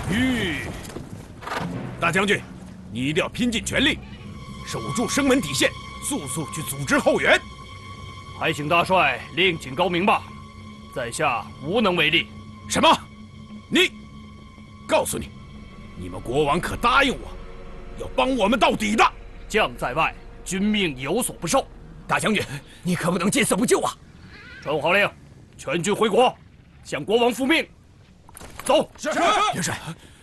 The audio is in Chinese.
大将军，你一定要拼尽全力，守住生门底线，速速去组织后援。 还请大帅另请高明吧，在下无能为力。 什么？你？告诉你，你们国王可答应我，要帮我们到底的。 将在外，君命有所不受。 大将军，你可不能见死不救啊！ 传号令，全军回国，向国王复命。走。 是。 元帅，